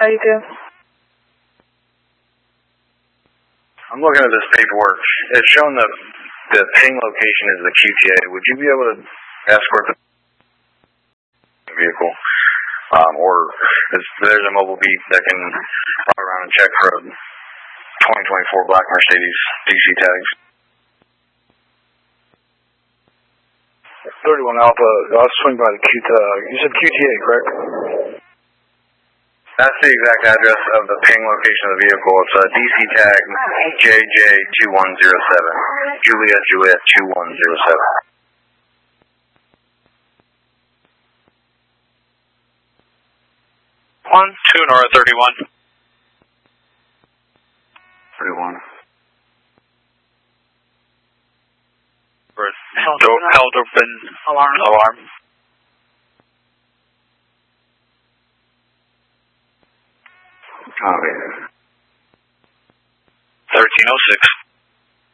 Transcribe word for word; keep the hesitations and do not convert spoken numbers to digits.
How you doing? I'm looking at this paperwork. It's showing the the ping location is the Q T A. Would you be able to escort the vehicle? Um, or there's a mobile beat that can run around and check for a twenty twenty-four black Mercedes D C tags. thirty-one Alpha, I'll swing by the Q T A. You said Q T A, correct? That's the exact address of the ping location of the vehicle. It's a D C tag J J two one zero seven. Julia Juliet two one zero seven. One, two, Nora thirty-one. thirty-one. Held, held open alarm. Alarm. Copy. thirteen oh six.